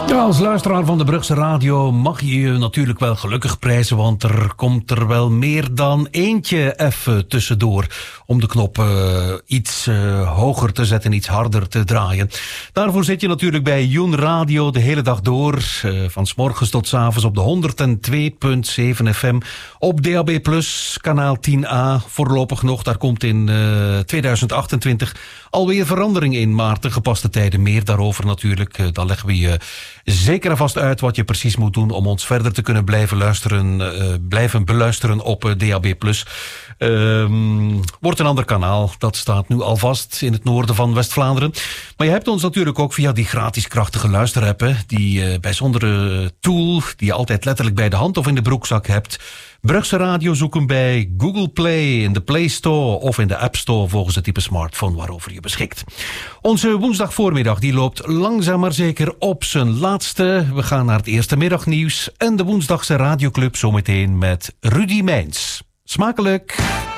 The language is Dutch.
Ja, als luisteraar van de Brugse Radio mag je je natuurlijk wel gelukkig prijzen, want er komt er wel meer dan eentje even tussendoor om de knop iets hoger te zetten, iets harder te draaien. Daarvoor zit je natuurlijk bij Joen Radio de hele dag door, van 's morgens tot 's avonds op de 102.7 FM, op DAB+, kanaal 10A, voorlopig nog. Daar komt in 2028 alweer verandering in, maar te gepaste tijden meer daarover natuurlijk. Dan leggen we je zeker en vast uit wat je precies moet doen om ons verder te kunnen blijven beluisteren op DAB+. Wordt een ander kanaal, dat staat nu al vast in het noorden van West-Vlaanderen. Maar je hebt ons natuurlijk ook via die gratis krachtige luisterapp, die bijzondere tool die je altijd letterlijk bij de hand of in de broekzak hebt. Brugse Radio zoeken bij Google Play, in de Play Store of in de App Store volgens het type smartphone waarover je beschikt. Onze woensdagvoormiddag die loopt langzaam maar zeker op zijn laatste. We gaan naar het eerste middagnieuws en de woensdagse radioclub zometeen met Rudy Mijns. Smakelijk!